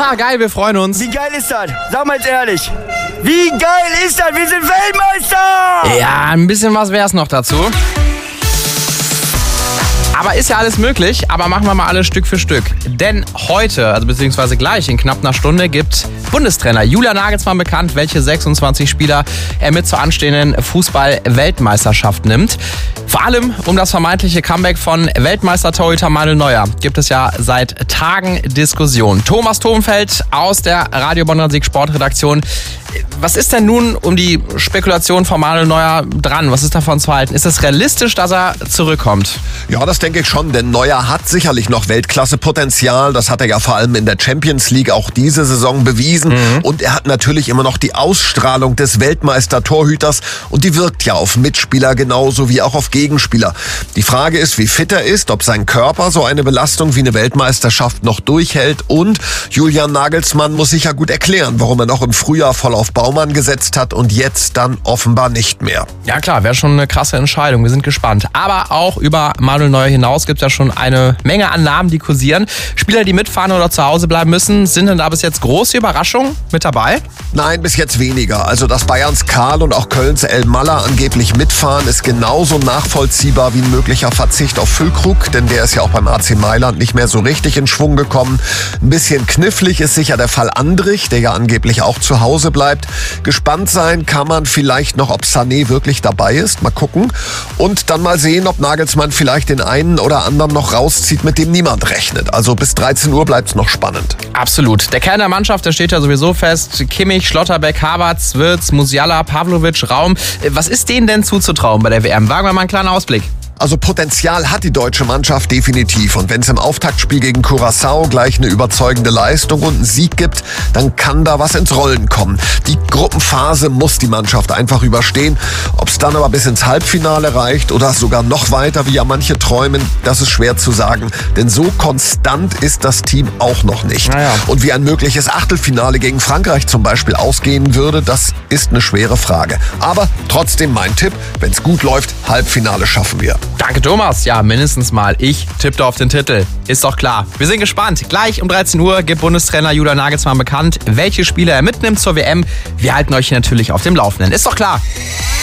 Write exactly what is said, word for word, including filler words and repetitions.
Ha, geil, wir freuen uns. Wie geil ist das? Sag mal jetzt ehrlich. Wie geil ist das? Wir sind Weltmeister! Ja, ein bisschen was wär's noch dazu. Aber ist ja alles möglich, aber machen wir mal alles Stück für Stück. Denn heute, also beziehungsweise gleich in knapp einer Stunde, gibt Bundestrainer Julian Nagelsmann bekannt, welche sechsundzwanzig Spieler er mit zur anstehenden Fußball-Weltmeisterschaft nimmt. Vor allem um das vermeintliche Comeback von Weltmeister-Torhüter Manuel Neuer gibt es ja seit Tagen Diskussion. Thomas Thomfeld aus der Radio Bonner Sieg Sportredaktion. Was ist denn nun um die Spekulation von Manuel Neuer dran? Was ist davon zu halten? Ist es realistisch, dass er zurückkommt? Ja, das denke ich schon, denn Neuer hat sicherlich noch Weltklasse-Potenzial. Das hat er ja vor allem in der Champions League auch diese Saison bewiesen. Mhm. Und er hat natürlich immer noch die Ausstrahlung des Weltmeister-Torhüters. Und die wirkt ja auf Mitspieler genauso wie auch auf Gegenspieler. Die Frage ist, wie fit er ist, ob sein Körper so eine Belastung wie eine Weltmeisterschaft noch durchhält. Und Julian Nagelsmann muss sich ja gut erklären, warum er noch im Frühjahr voll auf Baumann gesetzt hat und jetzt dann offenbar nicht mehr. Ja klar, wäre schon eine krasse Entscheidung. Wir sind gespannt. Aber auch über Manuel Neuer hinaus gibt es ja schon eine Menge an Namen, die kursieren. Spieler, die mitfahren oder zu Hause bleiben müssen. Sind denn da bis jetzt große Überraschungen mit dabei? Nein, bis jetzt weniger. Also, dass Bayerns Karl und auch Kölns El Maller angeblich mitfahren, ist genauso nachvollziehbar wie ein möglicher Verzicht auf Füllkrug, denn der ist ja auch beim A C Mailand nicht mehr so richtig in Schwung gekommen. Ein bisschen knifflig ist sicher der Fall Andrich, der ja angeblich auch zu Hause bleibt. Gespannt sein kann man vielleicht noch, ob Sané wirklich dabei ist. Mal gucken. Und dann mal sehen, ob Nagelsmann vielleicht den einen oder anderen noch rauszieht, mit dem niemand rechnet. Also bis dreizehn Uhr bleibt es noch spannend. Absolut. Der Kern der Mannschaft, der steht ja sowieso fest. Kimmich, Schlotterbeck, Havertz, Wirtz, Musiala, Pavlovic, Raum. Was ist denen denn zuzutrauen bei der W M? Wagen wir mal einen kleinen Ausblick. Also Potenzial hat die deutsche Mannschaft definitiv. Und wenn es im Auftaktspiel gegen Curaçao gleich eine überzeugende Leistung und einen Sieg gibt, dann kann da was ins Rollen kommen. Die Gruppenphase muss die Mannschaft einfach überstehen. Ob es dann aber bis ins Halbfinale reicht oder sogar noch weiter, wie ja manche träumen, das ist schwer zu sagen. Denn so konstant ist das Team auch noch nicht. Naja. Und wie ein mögliches Achtelfinale gegen Frankreich zum Beispiel ausgehen würde, das ist eine schwere Frage. Aber trotzdem mein Tipp, wenn es gut läuft, Halbfinale schaffen wir. Danke, Thomas. Ja, mindestens mal. Ich tippte auf den Titel. Ist doch klar. Wir sind gespannt. Gleich um dreizehn Uhr gibt Bundestrainer Julian Nagelsmann bekannt, welche Spieler er mitnimmt zur W M. Wir halten euch natürlich auf dem Laufenden. Ist doch klar.